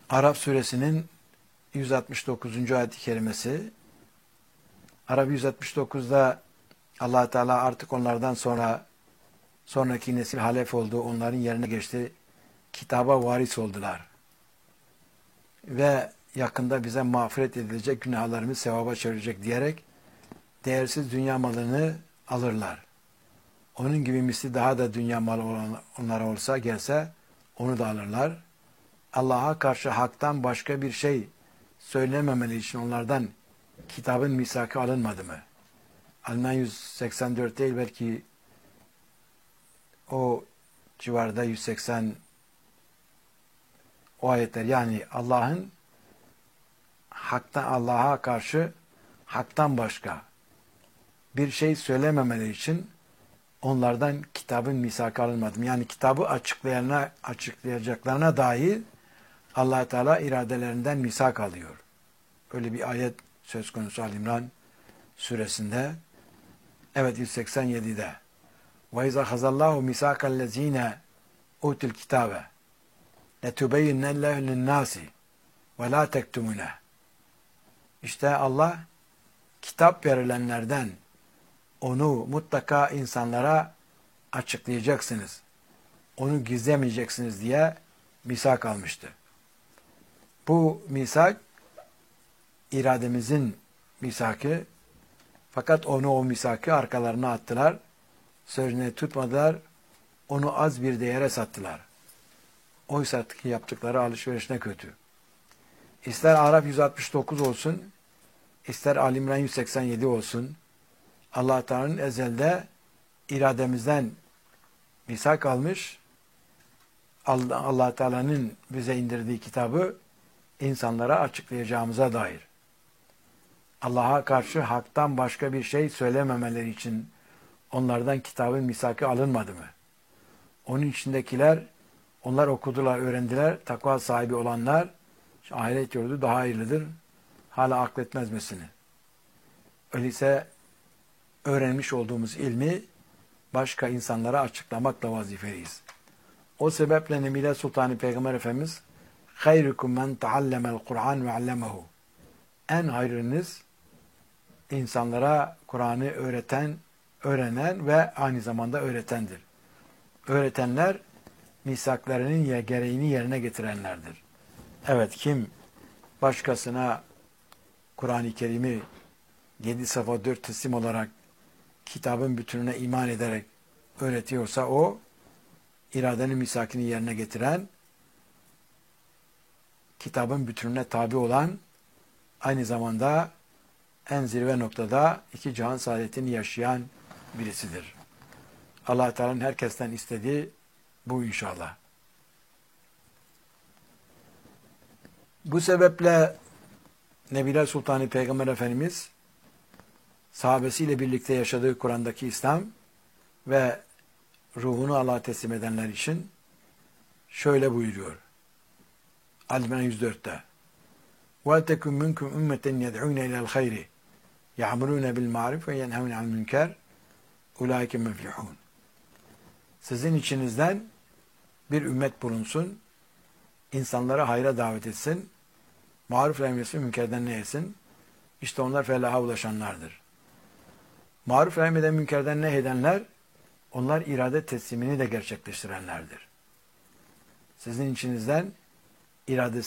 Araf suresinin 169. ayet-i kerimesi. Araf 169'da Allah Teala artık onlardan sonraki nesil halef oldu, onların yerine geçti, kitaba varis oldular. Ve yakında bize mağfiret edilecek, günahlarımız sevaba çevirecek diyerek değersiz dünya malını alırlar. Onun gibi misli daha da dünya malı olan onlara olsa, gelse onu da alırlar. Allah'a karşı haktan başka bir şey söylememeli için onlardan kitabın misakı alınmadı mı? Alınan 184 değil, belki o civarda 180 o ayetler, yani Allah'a karşı haktan başka bir şey söylememeleri için onlardan kitabın misakı alınmadı mı? Yani kitabı açıklayacaklarına dair Allah Teala iradelerinden misak alıyor. Öyle bir ayet söz konusu Ali İmran suresinde. Evet, 187'de. وَاِذَا خَزَ اللّٰهُ مِسَاكَ الَّذ۪ينَ اُوتُ الْكِتَابَ لَتُبَيِّنَّ اللّٰهُ لِلنَّاسِ وَلَا تَكْتُمُونَهُ. İşte Allah kitap verilenlerden onu mutlaka insanlara açıklayacaksınız, onu gizlemeyeceksiniz diye misak almıştı. Bu misak irademizin misakı, fakat o misakı arkalarına attılar, sözünü tutmadılar, onu az bir değere sattılar. Oysa ki yaptıkları alışveriş ne kötü. İster Araf 169 olsun, ister Ali İmran 187 olsun, Allah Teala'nın ezelde irademizden misak almış, Allah Teala'nın bize indirdiği kitabı insanlara açıklayacağımıza dair. Allah'a karşı haktan başka bir şey söylememeleri için onlardan kitabın misakı alınmadı mı? Onun içindekiler, onlar okudular, öğrendiler, takva sahibi olanlar, ahiret yurdu daha hayırlıdır, hala akletmez misini? Öyleyse öğrenmiş olduğumuz ilmi başka insanlara açıklamakla vazifeliyiz. O sebeple Nebile Sultanı Peygamber Efendimiz "Hayrukum men taallemel Kur'an ve allemehu." En hayrınız insanlara Kur'an'ı öğrenen ve aynı zamanda öğretendir. Öğretenler misaklarının gereğini yerine getirenlerdir. Evet, kim başkasına Kur'an-ı Kerim'i 7 safa 4 teslim olarak kitabın bütününe iman ederek öğretiyorsa, o iradenin misakını yerine getiren, kitabın bütününe tabi olan, aynı zamanda en zirve noktada iki cihan saadetini yaşayan birisidir. Allah Teala'nın herkesten istediği bu inşallah. Bu sebeple Nebile Sultanı Peygamber Efendimiz sahabesiyle birlikte yaşadığı Kur'an'daki İslam ve ruhunu Allah'a teslim edenler için şöyle buyuruyor. Ali-İmran 104'te. وَلْتَكُمْ مِنْكُمْ اُمَّةً يَدْعُونَ اِلَى الْخَيْرِ يَعْمُرُونَ بِالْمَعْرِفِ وَيَنْهَوْنَ عَنْ الْمُنْكَرِ اُولَٰئِكَ مُفْلِحُونَ. Sizin içinizden bir ümmet bulunsun, insanlara hayra davet etsin, marufla emretsin, münkerden nehyesin. İşte onlar felaha ulaşanlardır. Maruf emreden, münkerden nehyedenler, onlar irade teslimini de gerçekleştirenlerdir. Sizin içinizden iradesi